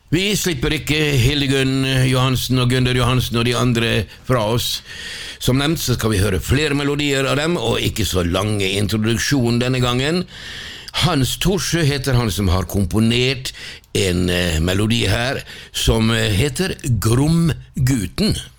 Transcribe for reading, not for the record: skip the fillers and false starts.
Vi slipper ikke Hildegunn Johansen og Gunder Johansen og de andre fra oss. Som nevnt så skal vi høre flere melodier av dem, og ikke så lange introduksjon denne gangen. Hans Thorsø heter han som har komponert en melodi her, som heter Gromguten.